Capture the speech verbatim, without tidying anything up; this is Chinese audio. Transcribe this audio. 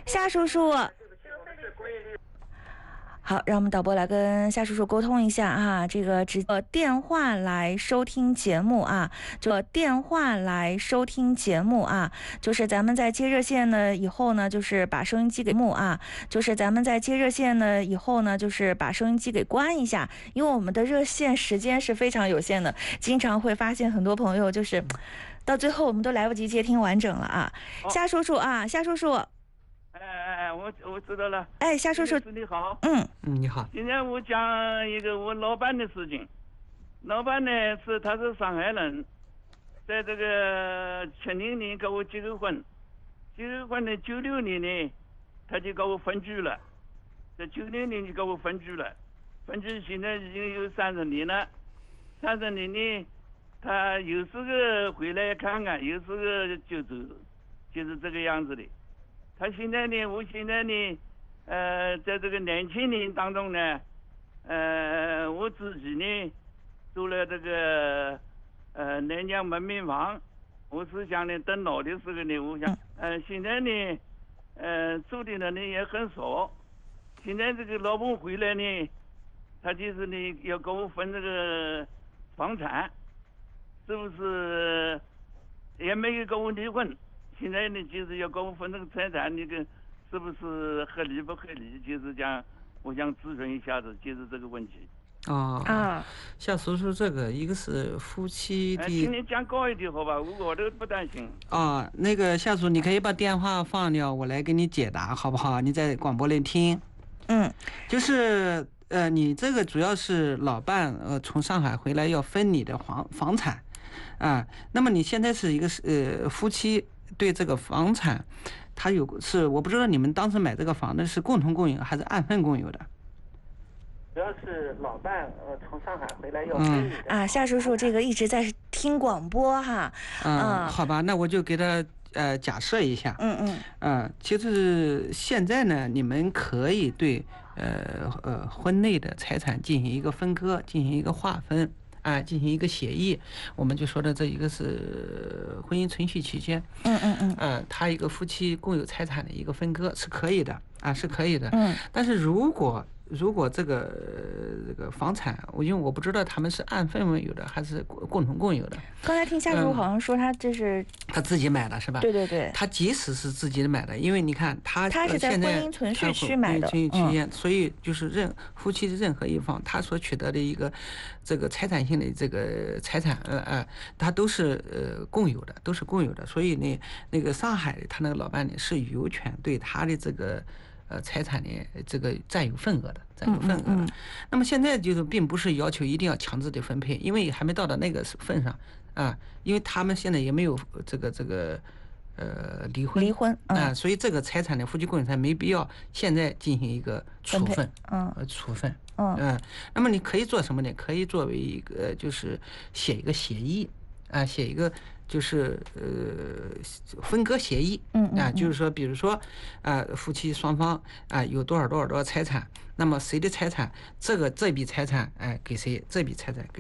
夏叔叔。好，让我们导播来跟夏叔叔沟通一下啊，这个直呃电话来收听节目啊，就电话来收听节目啊，就是咱们在接热线呢以后呢，就是把收音机给幕啊，就是咱们在接热线呢以后呢，就是把收音机给关一下，因为我们的热线时间是非常有限的，经常会发现很多朋友就是到最后我们都来不及接听完整了啊。夏叔叔啊，夏叔叔。 哎哎哎，我我知道了。 哎，夏叔叔， 你好。 嗯嗯，你好。 今天我讲一个我老板的事情。老板呢是他是上海人，在这个七零年跟我结个婚，结个婚呢九六年呢他就跟我分居了，在九六年就跟我分居了，分居现在已经有三十年了。三十年呢，他有时候回来看看，有时候就走，就是这个样子的。他现在呢，我现在呢，呃，在这个年轻人当中呢，呃，我自己呢，做了这个呃南疆门面房。我是想呢，等老的时候呢，我想，呃，现在呢，呃，做的人呢也很少。现在这个老婆回来呢，他就是呢要跟我分这个房产，是不是？也没有跟我离婚。现在呢，就是要跟我分这个财产，那个是不是合理不合理？就是讲，我想咨询一下子，就是这个问题。 哦啊，夏叔叔，这个一个是夫妻的， 请你讲高一点好吧，我都不担心。 啊，那个夏叔，你可以把电话放掉，我来给你解答，好不好？你在广播里听。 嗯， 就是呃，你这个主要是老伴呃从上海回来要分你的房房产啊，那么你现在是一个呃夫妻。对这个房产，它有是我不知道你们当时买这个房子是共同共有还是按份共有的？ 主要是老伴呃从上海回来要分你的、 嗯、啊，夏叔叔这个一直在听广播哈。 嗯，嗯好吧，那我就给他呃假设一下。 嗯嗯。 呃，其实现在呢，你们可以对呃呃婚内的财产进行一个分割，进行一个划分。啊，进行一个协议，我们就说的这一个是婚姻存续期间， 嗯嗯嗯， 呃，他一个夫妻共有财产的一个分割是可以的啊，是可以的， 嗯， 但是如果如果这个这个房产，我因为我不知道他们是按份共有的还是共同共有的。 刚才听夏叔好像说他这是、嗯、 他自己买的是吧？ 对对对， 他即使是自己买的，因为你看他他是在婚姻存续期买的， 婚姻存续期间，所以就是任夫妻的任何一方，他所取得的一个这个财产性的这个财产，呃呃，他都是呃共有的，都是共有的。所以呢，那个上海他那个老伴呢是有权对他的这个。呃，财产的这个占有份额的，占有份额的。 嗯嗯嗯那么现在就是并不是要求一定要强制的分配，因为还没到到那个份上啊，因为他们现在也没有这个这个呃离婚， 离婚啊、 嗯，所以这个财产的夫妻共有财没必要现在进行一个处分， 嗯， 呃，处分， 嗯嗯，那么你可以做什么呢？可以作为一个就是写一个协议。啊，写一个就是呃分割协议， 嗯嗯啊，就是说，比如说，啊，夫妻双方啊有多少多少多少财产，那么谁的财产，这个这笔财产，哎，给谁，这笔财产给。